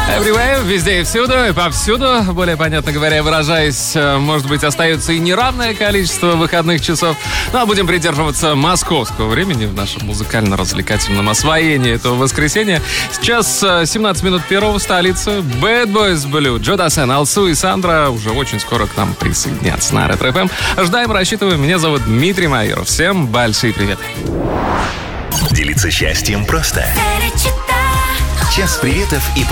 Everywhere, везде и всюду, и повсюду, более понятно говоря, выражаясь, может быть, остается и неравное количество выходных часов. Ну, а будем придерживаться московского времени в нашем музыкально-развлекательном освоении этого воскресенья. Сейчас 17 минут первого в столице. Bad Boys Blue, Джо Дассен, Алсу и Сандра уже очень скоро к нам присоединятся на Ретро ФМ. Ждаем, рассчитываем. Меня зовут Дмитрий Майоров. Всем большие приветы. Делиться счастьем просто. Час приветов и